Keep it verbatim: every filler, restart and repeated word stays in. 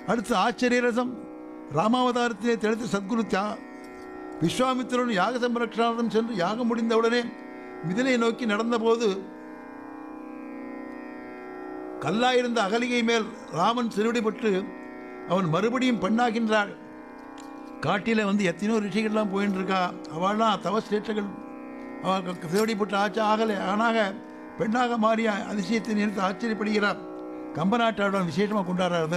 அடுத்து ஆச்சரியரசம். ராமாவதாரத்திலே தெளித்து சத்குரு தியா விஸ்வாமித்திரன் யாக சம்பரட்சணார்த்தம் சென்று யாகம் முடிந்தவுடனே மிதிலை நோக்கி நடந்தபோது கல்லாயிருந்த அகலிகை மேல் ராமன் சிறுவிடிபட்டு அவன் மறுபடியும் பெண்ணாகின்றாள். காட்டில் வந்து எத்தனையோ ரிஷிகள்லாம் போயின்னு இருக்கா, அவள்லாம் தவஸ்ரேஷ்டர்கள். அவள் சிறுவிடிப்பட்டு ஆச்சா ஆகலை, ஆனாக பெண்ணாக மாறிய அதிசயத்தை நினைத்து ஆச்சரியப்படுகிறார். கம்பநாட்டாளன் விசேஷமாக கொண்டாடுறார்.